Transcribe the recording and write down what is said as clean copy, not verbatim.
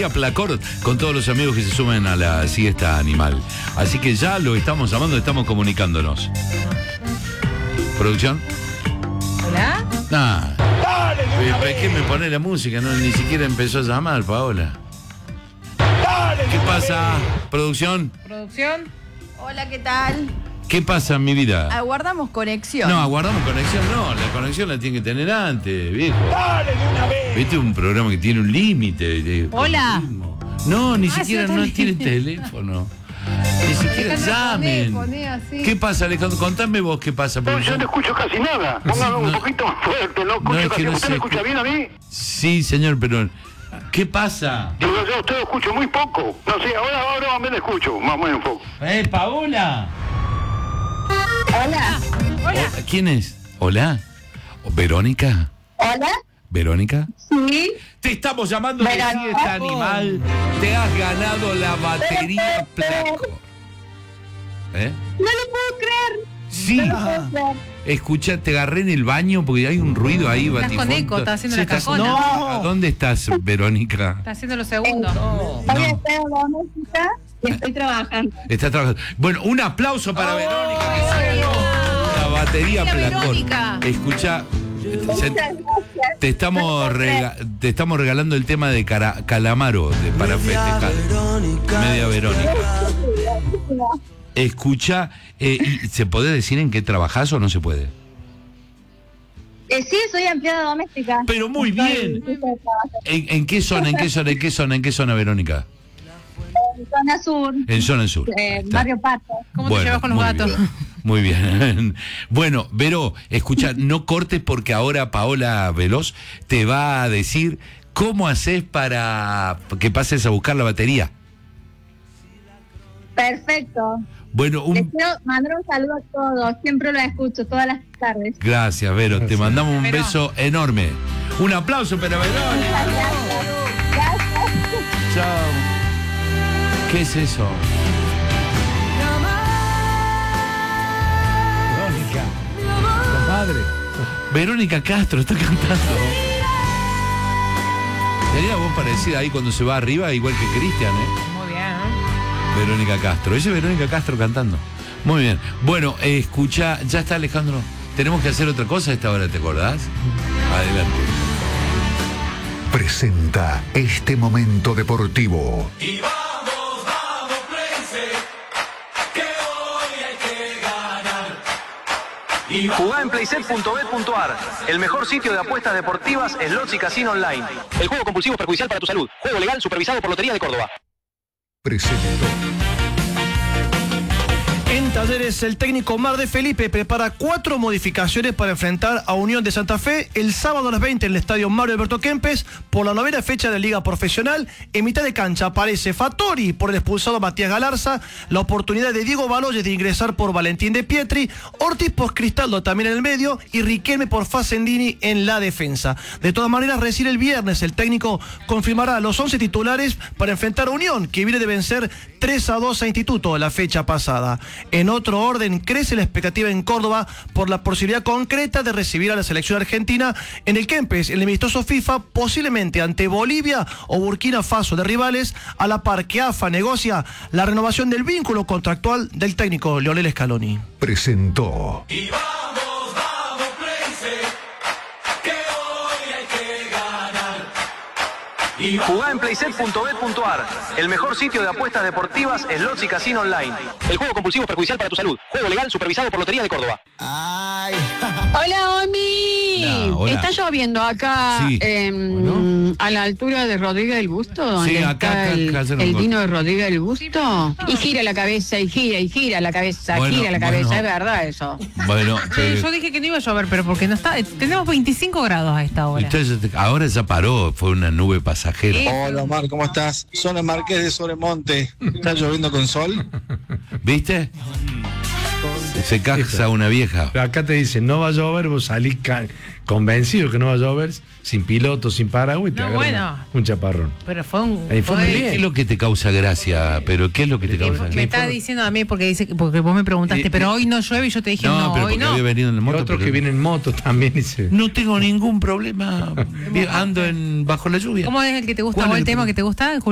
batería Placor con todos los amigos que se sumen a la siesta animal. Así que ya lo estamos llamando, estamos comunicándonos. ¿Producción? ¿Hola? Nah. ¿Para qué me pone la música? No, ni siquiera empezó a llamar, Paola. ¿Qué pasa, producción? ¿Producción? Hola, ¿qué tal? ¿Qué pasa en mi vida? Aguardamos conexión. No, aguardamos conexión, no. La conexión la tiene que tener antes, viejo. Dale de una vez. ¿Viste? Un programa que tiene un límite. Hola. No, ni siquiera sí, no también. tiene teléfono. Ni siquiera llamen. Poné así. ¿Qué pasa, Alejandro? Contame vos qué pasa. No, yo producción. no escucho casi nada. Póngalo un no. poquito más fuerte, no escucho es que casi. no ¿Usted se me escucha bien a mí? Sí, señor, pero ¿qué pasa? Yo a usted lo escucho muy poco. No sé, ahora me lo escucho, más o menos un poco. Paola. Hola. Hola. ¿Quién es? ¿Hola? ¿Verónica? Hola. ¿Verónica? Sí. Te estamos llamando de Verónica. Siesta Animal. Te has ganado la batería Placo. ¿Eh? No lo puedo creer. Sí. No lo puedo creer. Escucha, te agarré en el baño porque hay un ruido ahí, Estás Batifón. con eco, estás haciendo Sí, la cajona. No. ¿Dónde estás, Verónica? Está haciendo los segundos. Hoy estoy doméstica y estoy trabajando. Está trabajando. Bueno, un aplauso para Verónica que se ganó la batería Mira, Placor. Verónica. Escucha, Muchas gracias. te estamos regalando el tema de Calamaro para festejar. Media Verónica. Escucha, ¿y ¿se puede decir en qué trabajás o no se puede? Sí, soy empleada doméstica. Pero muy bien. ¿En qué zona, en qué zona, Verónica? En zona sur, En zona sur. Ahí está. Barrio Pato. ¿Cómo te llevas con los muy gatos? bien, muy bien. Bueno, Vero, escucha, no cortes porque ahora Paola Veloz te va a decir cómo haces para que pases a buscar la batería. Perfecto. Bueno, Les quiero mandar un saludo a todos. Siempre lo escucho todas las tardes. gracias, Vero. Te mandamos un Vero. beso enorme. Un aplauso para Verónica. Muchas gracias. Gracias. Chao. ¿Qué es eso? Verónica, la madre. Verónica Castro está cantando. Tenía voz parecida ahí cuando se va arriba, igual que Cristian, ¿eh? Muy bien. Verónica Castro. Ella es Verónica Castro cantando. Muy bien. Bueno, escucha, ya está Alejandro. Tenemos que hacer otra cosa a esta hora, ¿te acordás? Adelante. Presenta este momento deportivo. Y vamos, vamos, Prense, que hoy hay que ganar. Y Jugá en playset.bet.ar, el mejor sitio de apuestas deportivas, slots y casino online. El juego compulsivo es perjudicial para tu salud. Juego legal supervisado por Lotería de Córdoba. Presentó. En Talleres, el técnico Mar de Felipe prepara 4 modificaciones para enfrentar a Unión de Santa Fe el sábado a las 20 en el estadio Mario Alberto Kempes por la 9ª fecha de la Liga Profesional. En mitad de cancha aparece Fattori por el expulsado Matías Galarza, la oportunidad de Diego Baloyes de ingresar por Valentín de Pietri, Ortiz por Cristaldo también en el medio y Riquelme por Facendini en la defensa. De todas maneras, recién el viernes el técnico confirmará los 11 titulares para enfrentar a Unión, que viene de vencer 3-2 a Instituto la fecha pasada. En otro orden, crece la expectativa en Córdoba por la posibilidad concreta de recibir a la selección argentina en el Kempes, el amistoso FIFA, posiblemente ante Bolivia o Burkina Faso de rivales, a la par que AFA negocia la renovación del vínculo contractual del técnico Lionel Scaloni. Presentó. vamos, vamos, Prense, que hoy hay que ganar. Y Jugá en playset.bet.ar, el mejor sitio de apuestas deportivas, slots y casino online. El juego compulsivo es perjudicial para tu salud. Juego legal supervisado por Lotería de Córdoba. Hola, Omi. Hola. Está lloviendo acá Sí. a la altura de Rodríguez del Busto, donde Sí, está acá el se nos vino de Rodríguez del Busto. Y gira la cabeza, y gira la cabeza, Bueno, gira la cabeza. bueno. Es verdad eso. Bueno, Yo dije que no iba a llover, pero porque no está. Tenemos 25 grados a esta hora. entonces, ahora ya paró, fue una nube pasajera. Hola Omar, ¿cómo estás? Zona Marqués de Sobremonte. ¿Está lloviendo con sol? ¿Viste? Se casa una vieja. Pero acá te dicen, no va a llover, vos salís convencido que no va a llover, sin piloto, sin paraguas, y te No, agarra bueno. un chaparrón. Pero fue un. Ahí fue muy bien. ¿Qué es lo que te causa gracia? ¿Pero qué es lo que te causa Me gracia? está diciendo a mí porque vos me preguntaste, pero hoy no llueve y yo te dije No, no, pero hoy porque no. había venido en la Y moto. otros pero que vienen en moto también. Dice, No tengo ningún problema. Ando bajo la lluvia. ¿Cómo es el que te gusta? ¿Cuál ¿O es el el tema problema? que te gusta?